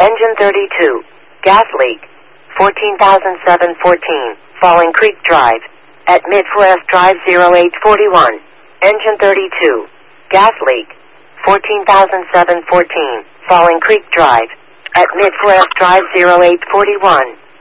Engine 32. Gas leak. 14,714. Falling Creek Drive. At Midwest Drive 0841. Engine 32. Gas leak. 14,714. Falling Creek Drive. At Midwest Drive 0841.